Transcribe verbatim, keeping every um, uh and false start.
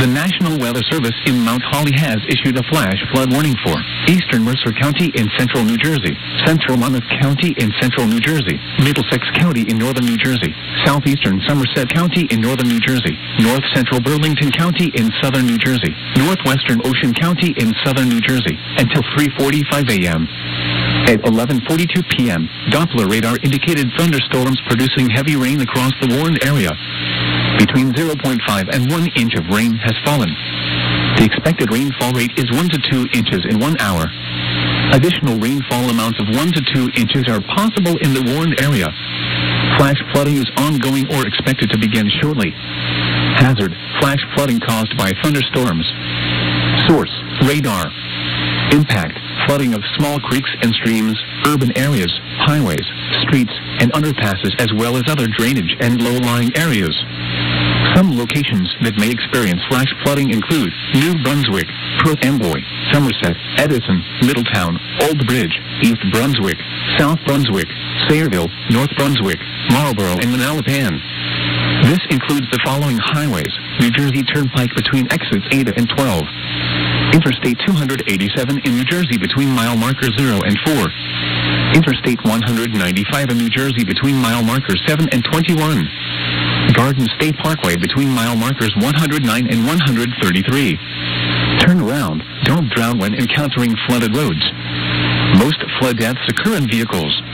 The National Weather Service in Mount Holly has issued a flash flood warning for eastern Mercer County in central New Jersey, central Monmouth County in central New Jersey, Middlesex County in northern New Jersey, southeastern Somerset County in northern New Jersey, north central Burlington County in southern New Jersey, northwestern Ocean County in southern New Jersey, until three forty-five a.m. At eleven forty-two p.m., Doppler radar indicated thunderstorms producing heavy rain across the warned area. Between zero point five and one inch of rain has fallen. The expected rainfall rate is one to two inches in one hour. Additional rainfall amounts of one to two inches are possible in the warned area. Flash flooding is ongoing or expected to begin shortly. Hazard: flash flooding caused by thunderstorms. Source: radar. Impact: flooding of small creeks and streams, urban areas, highways, streets, and underpasses, as well as other drainage and low-lying areas. Some locations that may experience flash flooding include New Brunswick, Perth Amboy, Somerset, Edison, Middletown, Old Bridge, East Brunswick, South Brunswick, Sayreville, North Brunswick, Marlborough, and Manalapan. This includes the following highways: New Jersey Turnpike between exits eight and twelve. Interstate two eighty-seven in New Jersey between mile markers zero and four. Interstate one ninety-five in New Jersey between mile markers seven and twenty-one. Garden State Parkway between mile markers one hundred nine and one hundred thirty-three. Turn around. Don't drown when encountering flooded roads. Most flood deaths occur in vehicles.